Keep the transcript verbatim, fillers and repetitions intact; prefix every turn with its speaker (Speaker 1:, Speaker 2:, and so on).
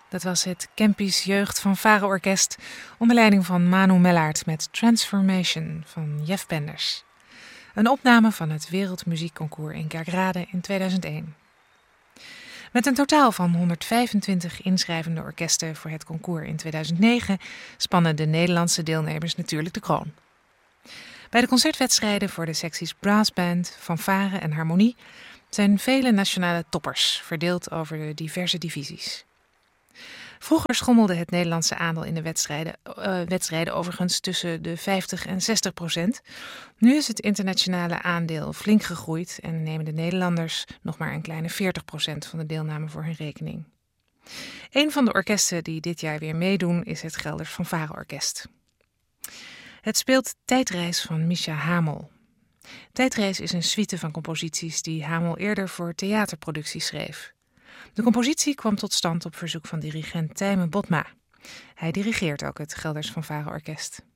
Speaker 1: Dat was het Kempisch Jeugd Fanfare-orkest onder leiding van Manu Mellaert met Transformation van Jef Benders. Een opname van het Wereldmuziekconcours in Kerkrade in tweeduizend één. Met een totaal van honderdvijfentwintig inschrijvende orkesten voor het concours in tweeduizend negen spannen de Nederlandse deelnemers natuurlijk de kroon. Bij de concertwedstrijden voor de secties brassband, fanfare en harmonie zijn vele nationale toppers verdeeld over de diverse divisies. Vroeger schommelde het Nederlandse aandeel in de wedstrijden, uh, wedstrijden overigens tussen de vijftig en zestig procent. Nu is het internationale aandeel flink gegroeid en nemen de Nederlanders nog maar een kleine veertig procent van de deelname voor hun rekening. Een van de orkesten die dit jaar weer meedoen is het Gelders Fanfare-orkest. Het speelt Tijdreis van Mischa Hamel. Tijdreis is een suite van composities die Hamel eerder voor theaterproducties schreef. De compositie kwam tot stand op verzoek van dirigent Tijmen Botma. Hij dirigeert ook het Gelders Fanfare-orkest.